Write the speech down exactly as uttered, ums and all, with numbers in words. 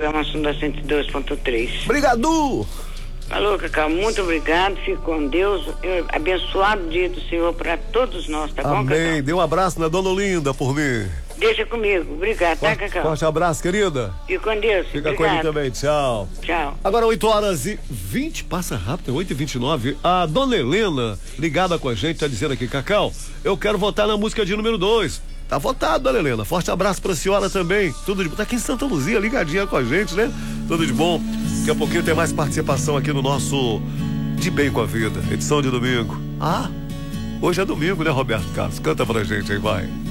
programação da cento e dois ponto três. Obrigado! Alô, Cacau, muito obrigado, fique com Deus, eu, abençoado dia do Senhor para todos nós, tá bom, Cacau? Amém, dê um abraço na Dona Olinda por mim. Deixa comigo, obrigado, tá, Cacau? Forte abraço, querida. E com Deus, Fica obrigado. com ele também, tchau. Tchau. Agora oito horas e vinte, passa rápido, oito e vinte e nove. A Dona Helena, ligada com a gente, tá dizendo aqui, Cacau, eu quero votar na música de número dois. Tá votado, Dona Helena. Forte abraço pra senhora também. Tudo de bom. Tá aqui em Santa Luzia, ligadinha com a gente, né? Tudo de bom. Daqui a pouquinho tem mais participação aqui no nosso De Bem com a Vida, edição de domingo. Ah, hoje é domingo, né, Roberto Carlos? Canta pra gente aí, vai.